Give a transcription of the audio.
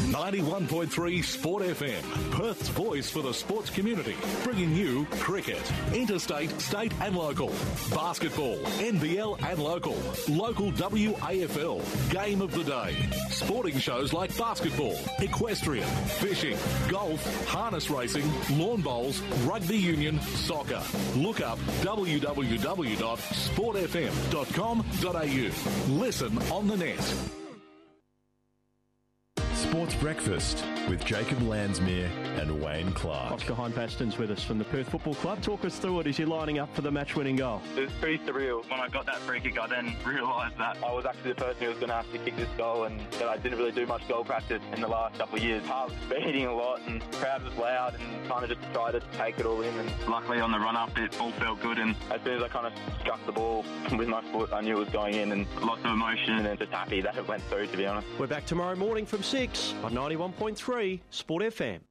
91.3 Sport FM, Perth's voice for the sports community, bringing you cricket, interstate, state and local, basketball, NBL and local WAFL, game of the day, sporting shows like basketball, equestrian, fishing, golf, harness racing, lawn bowls, rugby union, soccer. Look up www.sportfm.com.au. Listen on the net. Sports Breakfast with Jacob Landsmere and Wayne Clark. Oscar Hine-Paston's with us from the Perth Football Club. Talk us through it as you're lining up for the match-winning goal. It was pretty surreal. When I got that free kick, I then realised that I was actually the person who was going to have to kick this goal, and that I didn't really do much goal practice in the last couple of years. Heart was beating a lot and the crowd was loud, and kind of just tried to take it all in. And luckily on the run-up, it all felt good, and as soon as I kind of struck the ball with my foot, I knew it was going in, and lots of emotion, and just happy that it went through, to be honest. We're back tomorrow morning from 6 on 91.3 Sport FM.